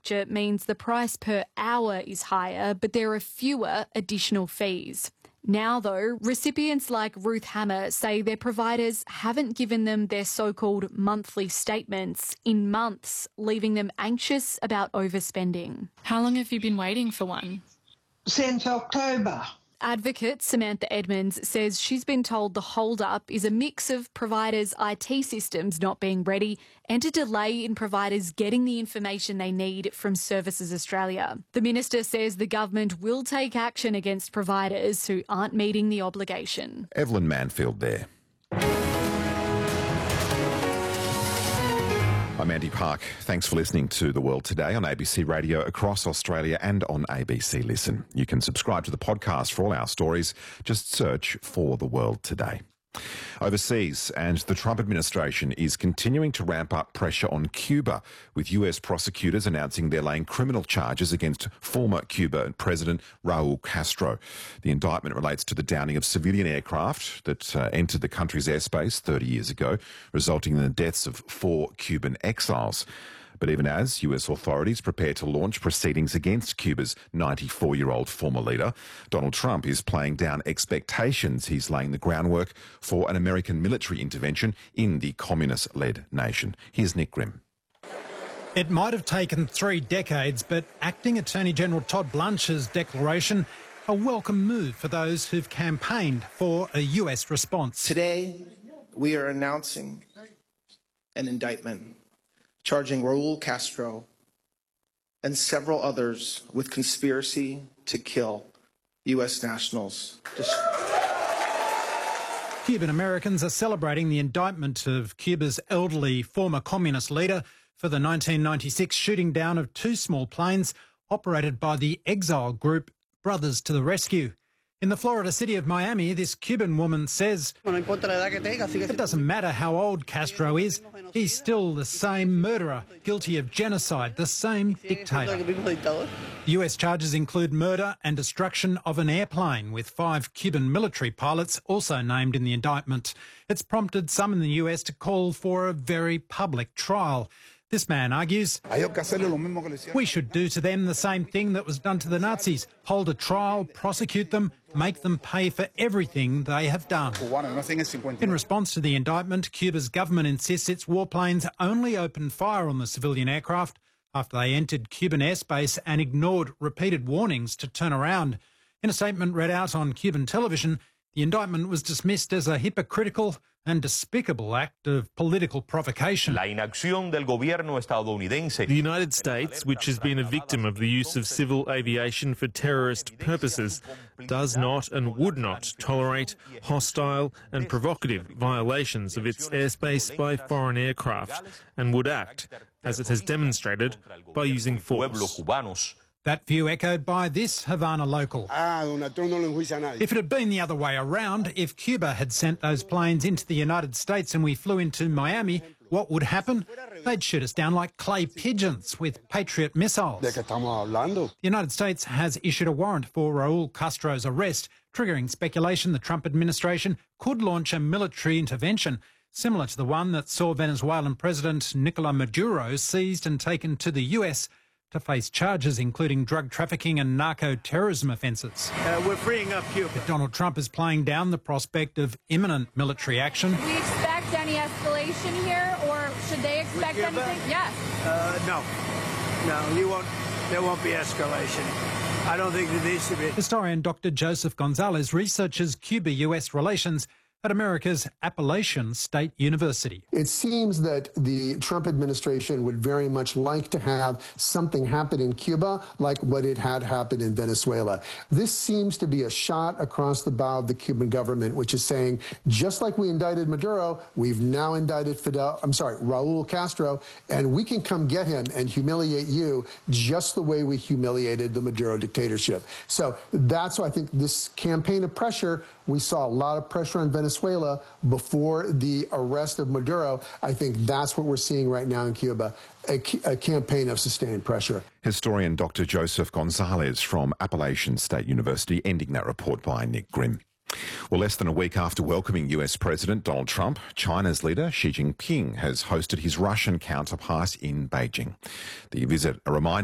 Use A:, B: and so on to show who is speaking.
A: structure means the price per hour is higher, but there are fewer additional fees. Now, though, recipients like Ruth Hammer say their providers haven't given them their so-called monthly statements in months, leaving them anxious about overspending.
B: How long have you been waiting for one?
C: Since October.
A: Advocate Samantha Edmonds says she's been told the hold-up is a mix of providers' IT systems not being ready and a delay in providers getting the information they need from Services Australia. The minister says the government will take action against providers who aren't meeting the obligation.
D: Evelyn Manfield there. I'm Andy Park. Thanks for listening to The World Today on ABC Radio across Australia and on ABC Listen. You can subscribe to the podcast for all our stories. Just search for The World Today. Overseas, and the Trump administration is continuing to ramp up pressure on Cuba, with US prosecutors announcing they're laying criminal charges against former Cuban President Raul Castro. The indictment relates to the downing of civilian aircraft that entered the country's airspace 30 years ago, resulting in the deaths of 4 Cuban exiles. But even as US authorities prepare to launch proceedings against Cuba's 94-year-old former leader, Donald Trump is playing down expectations. He's laying the groundwork for an American military intervention in the communist-led nation. Here's Nick Grimm.
E: It might have taken 3 decades, but Acting Attorney General Todd Blanche's declaration, a welcome move for those who've campaigned for a US response.
F: Today, we are announcing an indictment charging Raul Castro and several others with conspiracy to kill U.S. nationals.
E: Cuban Americans are celebrating the indictment of Cuba's elderly former communist leader for the 1996 shooting down of 2 small planes operated by the exile group Brothers to the Rescue. In the Florida city of Miami, this Cuban woman says, it doesn't matter how old Castro is, he's still the same murderer, guilty of genocide, the same dictator. US charges include murder and destruction of an airplane, with 5 Cuban military pilots also named in the indictment. It's prompted some in the US to call for a very public trial. This man argues, we should do to them the same thing that was done to the Nazis, hold a trial, prosecute them, make them pay for everything they have done. In response to the indictment, Cuba's government insists its warplanes only opened fire on the civilian aircraft after they entered Cuban airspace and ignored repeated warnings to turn around. In a statement read out on Cuban television, the indictment was dismissed as a hypocritical and despicable act of political provocation.
G: The United States, which has been a victim of the use of civil aviation for terrorist purposes, does not and would not tolerate hostile and provocative violations of its airspace by foreign aircraft, and would act, as it has demonstrated, by using force.
E: That view echoed by this Havana local. If it had been the other way around, if Cuba had sent those planes into the United States and we flew into Miami, what would happen? They'd shoot us down like clay pigeons with Patriot missiles. The United States has issued a warrant for Raul Castro's arrest, triggering speculation the Trump administration could launch a military intervention, similar to the one that saw Venezuelan President Nicolas Maduro seized and taken to the US to face charges including drug trafficking and narco-terrorism offences.
H: We're freeing up Cuba.
E: But Donald Trump is playing down the prospect of imminent military action.
I: Do we expect any escalation here, or should they expect anything? Yes.
H: No, there won't be escalation. I don't think there needs to be.
E: Historian Dr. Joseph Gonzalez researches Cuba-US relations at America's Appalachian State University.
J: It seems that the Trump administration would very much like to have something happen in Cuba like what it had happened in Venezuela. This seems to be a shot across the bow of the Cuban government, which is saying, just like we indicted Maduro, we've now indicted Raul Castro, and we can come get him and humiliate you just the way we humiliated the Maduro dictatorship. So that's why I think this campaign of pressure, we saw a lot of pressure on Venezuela before the arrest of Maduro. I think that's what we're seeing right now in Cuba, a campaign of sustained pressure.
D: Historian Dr. Joseph Gonzalez from Appalachian State University, ending that report by Nick Grimm. Well, less than a week after welcoming US President Donald Trump, China's leader Xi Jinping has hosted his Russian counterpart in Beijing. The visit, a reminder